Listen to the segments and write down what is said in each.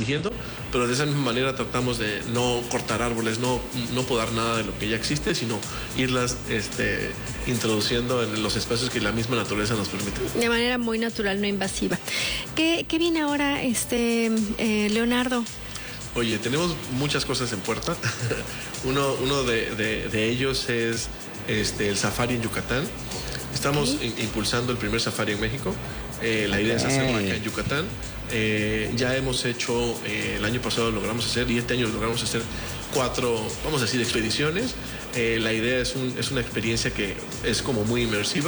protegiendo, pero de esa misma manera tratamos de no cortar árboles, no podar nada de lo que ya existe, sino irlas introduciendo en los espacios que la misma naturaleza nos permite. De manera muy natural, no invasiva. ¿Qué viene ahora, Leonardo? Oye, tenemos muchas cosas en puerta. Uno de ellos es el safari en Yucatán. Estamos impulsando el primer safari en México. La idea es hacerlo acá en Yucatán. Ya hemos hecho, el año pasado logramos hacer, y este año logramos hacer 4, vamos a decir, expediciones. La idea es una experiencia que es como muy inmersiva.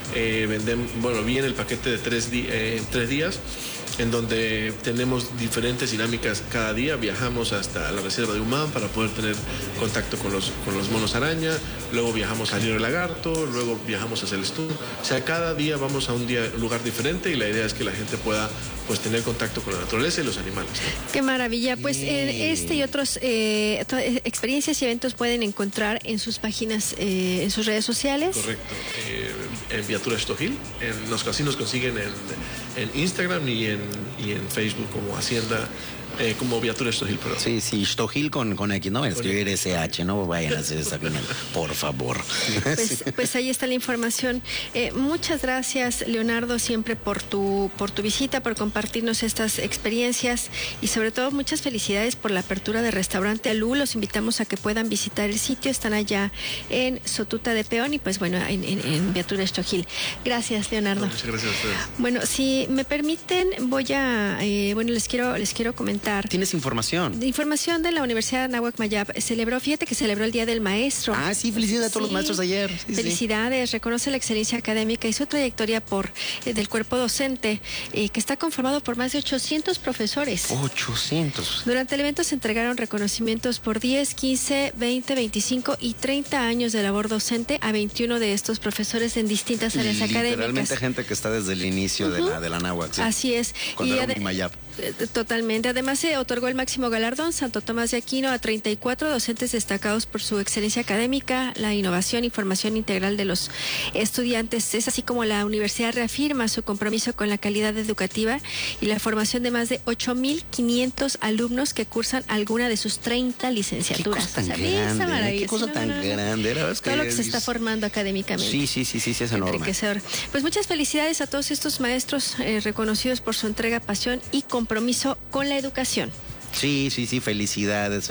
Viene el paquete de 3 días, en donde tenemos diferentes dinámicas cada día. Viajamos hasta la reserva de Humán para poder tener contacto con los monos araña, luego viajamos al Río del Lagarto, luego viajamos hacia el Stun. O sea, cada día vamos a un lugar diferente, y la idea es que la gente pueda tener contacto con la naturaleza y los animales, ¿no? Qué maravilla. Pues y otros experiencias y eventos pueden encontrar en sus páginas, en sus redes sociales. Correcto. En Viatura Xtojil, los casinos consiguen en Instagram y en Facebook como Hacienda, como Viatura Xtojil, perdón. Sí, Xtojil con X, no escribir SH, no vayan a hacer esa criminal, por favor. Pues ahí está la información. Muchas gracias, Leonardo, siempre por tu visita, por compartirnos estas experiencias, y sobre todo muchas felicidades por la apertura de Restaurante Alú. Los invitamos a que puedan visitar el sitio. Están allá en Sotuta de Peón y en Viatura Xtojil. Gracias, Leonardo. Muchas gracias a ustedes. Bueno, si me permiten, les quiero comentar. ¿Tienes información? Información de la Universidad de Anáhuac Mayab. Celebró el Día del Maestro. Ah, sí, felicidades a todos los maestros de ayer. Felicidades, reconoce la excelencia académica y su trayectoria del cuerpo docente, que está conformado por más de 800 profesores. 800. Durante el evento se entregaron reconocimientos por 10, 15, 20, 25 y 30 años de labor docente a 21 de estos profesores en distintas áreas académicas. Realmente gente que está desde el inicio de la Anáhuac. ¿Sí? Así es. Mayab. Totalmente. Además, se otorgó el máximo galardón Santo Tomás de Aquino a 34 docentes destacados por su excelencia académica, la innovación y formación integral de los estudiantes. Es así como la universidad reafirma su compromiso con la calidad educativa y la formación de más de 8,500 alumnos que cursan alguna de sus 30 licenciaturas. Qué cosa tan grande. Todo lo que se está formando académicamente. Sí, es enorme. Enriquecedor. Pues muchas felicidades a todos estos maestros reconocidos por su entrega, pasión y compromiso con la educación. Sí, felicidades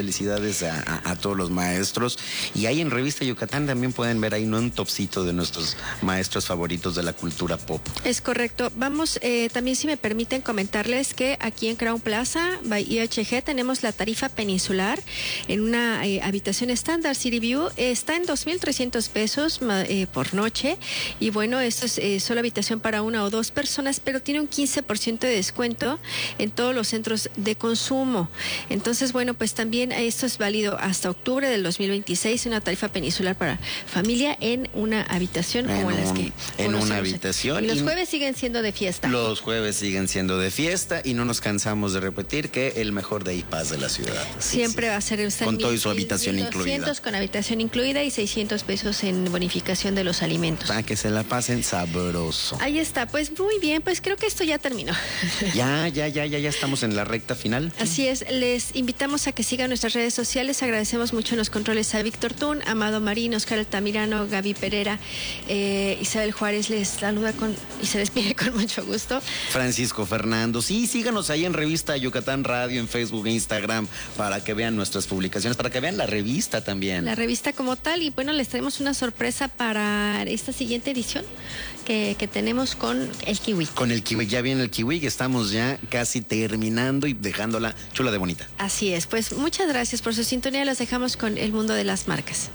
a todos los maestros. Y ahí en Revista Yucatán también pueden ver ahí un topcito de nuestros maestros favoritos de la cultura pop. Es correcto. Vamos, también si me permiten comentarles que aquí en Crown Plaza, by IHG, tenemos la tarifa peninsular en una habitación estándar City View. Está en 2,300 pesos por noche. Y bueno, esto es solo habitación para 1 o 2 personas, pero tiene un 15% de descuento en todos los centros de consumo. Entonces, bueno, pues también esto es válido hasta octubre del 2026, una tarifa peninsular para familia en una habitación como las que en una habitación. Y los jueves siguen siendo de fiesta. Los jueves siguen siendo de fiesta y no nos cansamos de repetir que el mejor Day Pass de la ciudad. Siempre va a ser con todo y su habitación incluida. Con habitación incluida y 600 pesos en bonificación de los alimentos. Para que se la pasen sabroso. Ahí está, pues muy bien, pues creo que esto ya terminó. Ya estamos en la recta final. Así es. Les invitamos a que sigan nuestras redes sociales. Agradecemos mucho en los controles a Víctor Tún, Amado Marín, Oscar Altamirano, Gaby Pereira, Isabel Juárez les saluda y se despide con mucho gusto. Francisco Fernando. Sí, síganos ahí en Revista Yucatán Radio, en Facebook e Instagram, para que vean nuestras publicaciones, para que vean la revista también. La revista como tal. Y bueno, les traemos una sorpresa para esta siguiente edición que tenemos con el Kiwi. Con el Kiwi, ya viene el Kiwi, que estamos ya casi terminando y dejándola chula de bonita. Así es, pues muchas gracias por su sintonía. Los dejamos con el mundo de las marcas.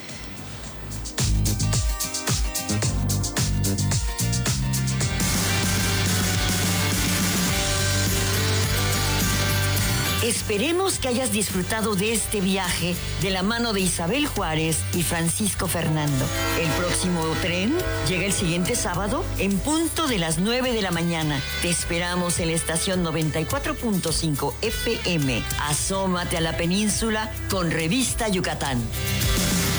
Esperemos que hayas disfrutado de este viaje de la mano de Isabel Juárez y Francisco Fernando. El próximo tren llega el siguiente sábado en punto de las 9 de la mañana. Te esperamos en la estación 94.5 FM. Asómate a la península con Revista Yucatán.